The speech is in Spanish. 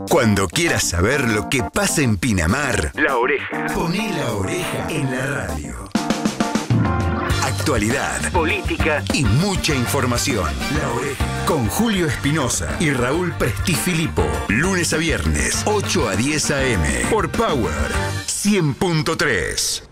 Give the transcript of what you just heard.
Cuando quieras saber lo que pasa en Pinamar, La Oreja. Poné La Oreja en la radio. Actualidad, política y mucha información. La Oreja. Con Julio Espinosa y Raúl Prestifilipo. Lunes a viernes, 8 a 10 a.m. Por Power 100.3.